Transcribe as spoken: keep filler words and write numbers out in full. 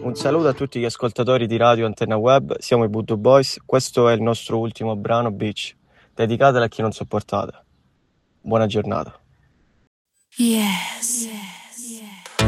Un saluto a tutti gli ascoltatori di Radio Antenna Web, siamo i Voodoo Boys, questo è il nostro ultimo brano Beach, dedicato a chi non sopportate. Buona giornata. Yeah.